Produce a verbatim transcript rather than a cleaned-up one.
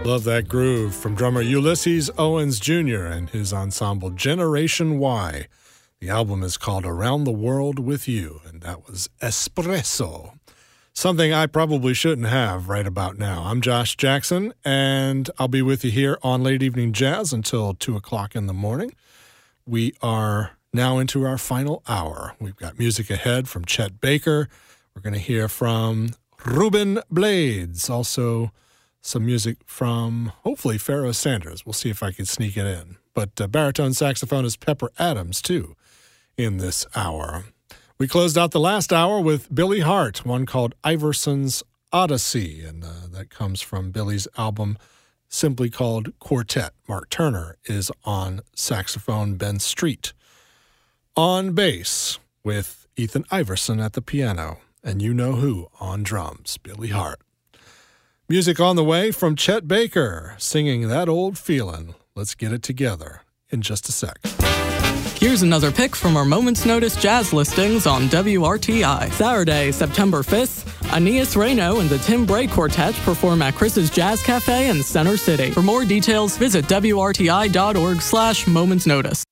Love that groove from drummer Ulysses Owens Junior and his ensemble Generation Y. The album is called Around the World with You, and that was Espresso. Something I probably shouldn't have right about now. I'm Josh Jackson, and I'll be with you here on Late Evening Jazz until two o'clock in the morning. We are now into our final hour. We've got music ahead from Chet Baker. We're going to hear from Ruben Blades, also some music from, hopefully, Pharoah Sanders. We'll see if I can sneak it in. But uh, baritone saxophonist Pepper Adams, too, in this hour. We closed out the last hour with Billy Hart, one called Iverson's Odyssey, and uh, that comes from Billy's album simply called Quartet. Mark Turner is on saxophone, Ben Street on bass, with Ethan Iverson at the piano, and you know who on drums, Billy Hart. Music on the way from Chet Baker, singing That Old Feelin'. Let's get it together in just a sec. Here's another pick from our Moment's Notice jazz listings on W R T I. Saturday, September fifth, Aeneas Reyno and the Tim Bray Quartet perform at Chris's Jazz Cafe in Center City. For more details, visit W R T I dot org slash Moment's Notice.